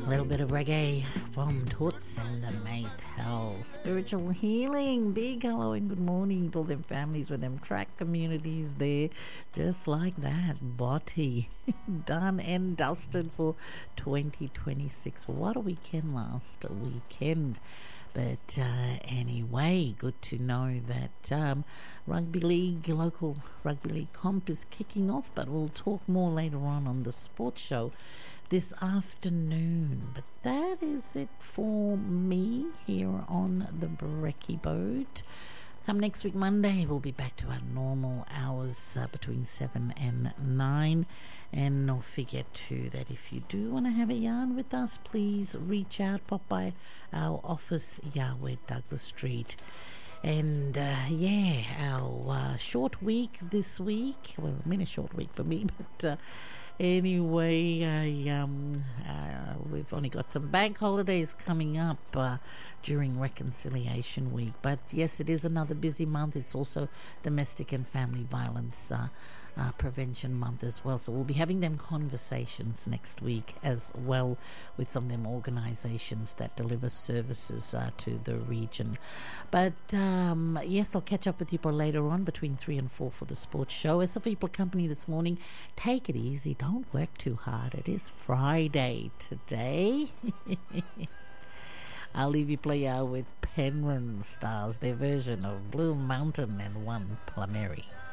A little bit of reggae from Toots and the Maytals. Spiritual healing. Big hello and good morning to all them families with them track communities there. Just like that. Botti. Done and dusted for 2026. What a weekend last weekend. But anyway, good to know that rugby league, local rugby league comp is kicking off. But we'll talk more later on the sports show this afternoon. But that is it for me here on the Brekkie Boat. Come next week, Monday, we'll be back to our normal hours between 7 and 9. And don't forget too that if you do want to have a yarn with us, please reach out, pop by our office, Yahweh Douglas Street. And our short week this week. Well, I mean a short week for me, but anyway, we've only got some bank holidays coming up during Reconciliation Week. But yes, it is another busy month. It's also Domestic and Family Violence Prevention Month as well. So we'll be having them conversations next week as well with some of them organisations that deliver services to the region. But yes, I'll catch up with you later on between 3 and 4 for the sports show. As a people company this morning, take it easy. Don't work too hard. It is Friday today. I'll leave you play out with Penryn Stars, their version of Blue Mountain and One Plumeri.